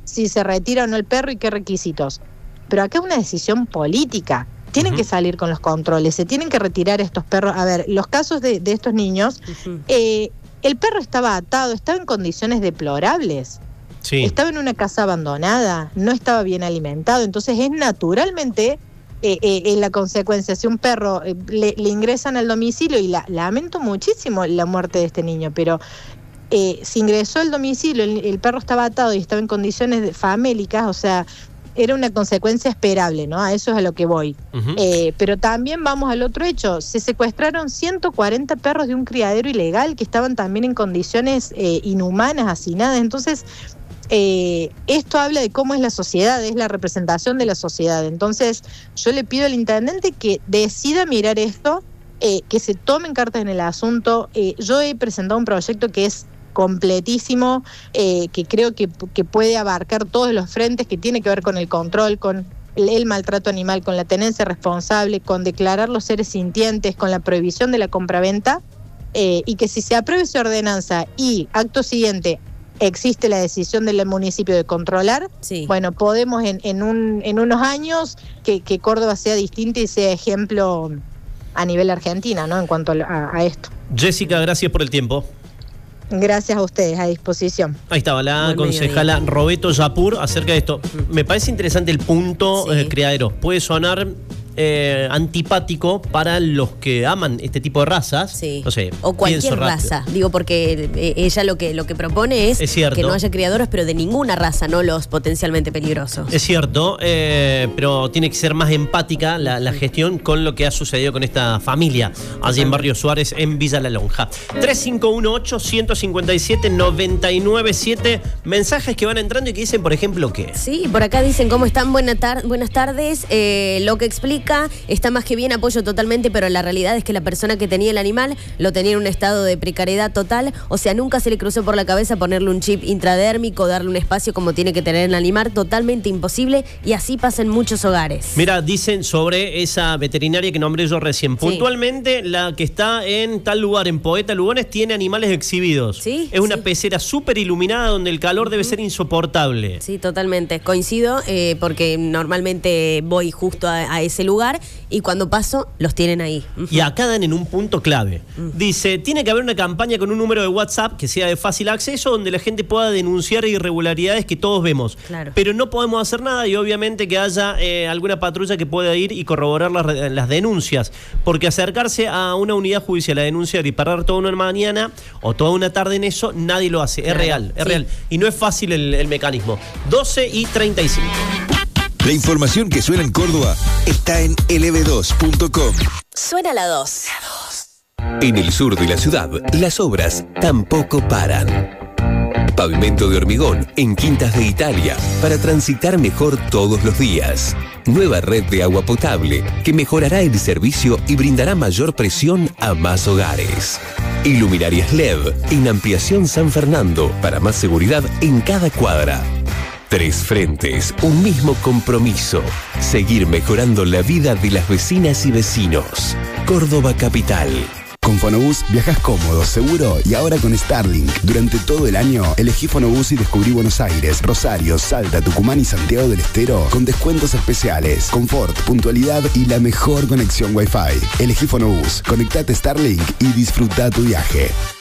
si se retira o no el perro y qué requisitos. Pero acá es una decisión política. Tienen que salir con los controles, se tienen que retirar estos perros. A ver, los casos de estos niños, el perro estaba atado, estaba en condiciones deplorables. Sí. Estaba en una casa abandonada, no estaba bien alimentado. Entonces es naturalmente la consecuencia. Si un perro le ingresan al domicilio, y lamento muchísimo la muerte de este niño, pero si ingresó al domicilio, el perro estaba atado y estaba en condiciones famélicas, o sea, era una consecuencia esperable, ¿no? A eso es a lo que voy. Pero también vamos al otro hecho. Se secuestraron 140 perros de un criadero ilegal que estaban también en condiciones inhumanas, hacinadas. Entonces, esto habla de cómo es la sociedad, es la representación de la sociedad. Entonces, yo le pido al intendente que decida mirar esto, que se tomen cartas en el asunto. Yo he presentado un proyecto que es completísimo, que creo que puede abarcar todos los frentes, que tiene que ver con el control, con el maltrato animal, con la tenencia responsable, con declarar los seres sintientes, con la prohibición de la compraventa, y que si se apruebe esa ordenanza y acto siguiente existe la decisión del municipio de controlar, bueno, podemos en unos años que Córdoba sea distinta y sea ejemplo a nivel Argentina, ¿no? En cuanto a esto. Jessica, gracias por el tiempo. Gracias a ustedes, a disposición. Ahí estaba la concejala Robeto Yapur acerca de esto. Me parece interesante el punto criadero. Puede sonar antipático para los que aman este tipo de razas. Sí. No sé, o cualquier raza. Digo, porque ella lo que propone es que no haya criadores, pero de ninguna raza, no los potencialmente peligrosos. Es cierto, pero tiene que ser más empática la gestión con lo que ha sucedido con esta familia allí en Barrio Suárez, en Villa La Lonja. 3518-157-997. Mensajes que van entrando y que dicen, por ejemplo, ¿qué? Sí, por acá dicen, ¿cómo están? Buenas tardes. Lo que explica está más que bien, apoyo totalmente, pero la realidad es que la persona que tenía el animal lo tenía en un estado de precariedad total, o sea, nunca se le cruzó por la cabeza ponerle un chip intradérmico, darle un espacio como tiene que tener el animal, totalmente imposible, y así pasa en muchos hogares. Mira, dicen sobre esa veterinaria que nombré yo recién, puntualmente la que está en tal lugar, en Poeta Lugones, tiene animales exhibidos. Es una pecera súper iluminada donde el calor debe ser insoportable. Sí, totalmente, coincido, porque normalmente voy justo a ese lugar y cuando paso los tienen ahí. Y acá dan en un punto clave. Dice, tiene que haber una campaña con un número de WhatsApp que sea de fácil acceso, donde la gente pueda denunciar irregularidades que todos vemos. Claro. Pero no podemos hacer nada, y obviamente que haya alguna patrulla que pueda ir y corroborar las denuncias, porque acercarse a una unidad judicial a denunciar y parar toda una mañana o toda una tarde en eso, nadie lo hace. Es real. Y no es fácil el mecanismo. 12:35. La información que suena en Córdoba está en lb2.com. Suena la 2. En el sur de la ciudad, las obras tampoco paran. Pavimento de hormigón en Quintas de Italia para transitar mejor todos los días. Nueva red de agua potable que mejorará el servicio y brindará mayor presión a más hogares. Iluminarias LED en Ampliación San Fernando para más seguridad en cada cuadra. 3 frentes, un mismo compromiso. Seguir mejorando la vida de las vecinas y vecinos. Córdoba Capital. Con Fonobús viajas cómodo, seguro y ahora con Starlink. Durante todo el año elegí Fonobús y descubrí Buenos Aires, Rosario, Salta, Tucumán y Santiago del Estero con descuentos especiales, confort, puntualidad y la mejor conexión Wi-Fi. Elegí Fonobús, conectate Starlink y disfruta tu viaje.